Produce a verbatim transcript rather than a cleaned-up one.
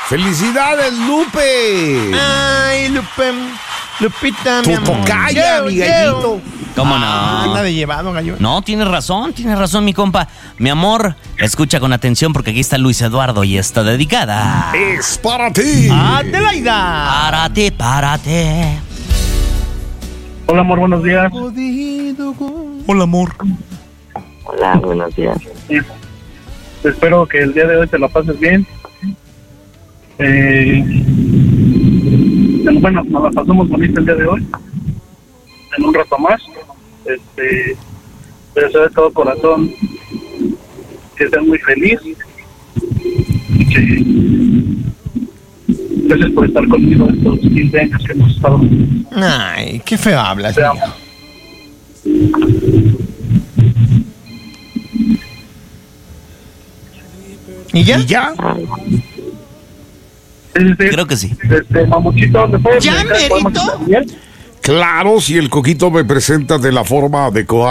¡Felicidades, Lupe! Ay, Lupe. Lupita, Tu mi amor. tocaya, Yo, mi yo. gallito. ¿Cómo no? Ah, anda de llevado, gallo. No, tienes razón, tienes razón, mi compa. Mi amor, escucha con atención porque aquí está Luis Eduardo y está dedicada. ¡Es para ti! ¡Adelaida! Párate, párate. Hola, amor, buenos días. Hola, amor. Hola, buenos días. Sí. Espero que el día de hoy te la pases bien. Eh, bueno, nos la pasamos bonita el día de hoy. En un rato más. Este, te deseo de todo corazón que seas muy feliz. Y que gracias por estar conmigo estos quince años que hemos estado. Ay, qué feo hablas. Te amo. ¿Y ya? ¿Y ya? Este, Creo que sí. Este, mamuchito, ¿me puedes ¿Ya, dedicar el poema que Merito? te envié? Claro, si el coquito me presenta de la forma adecuada.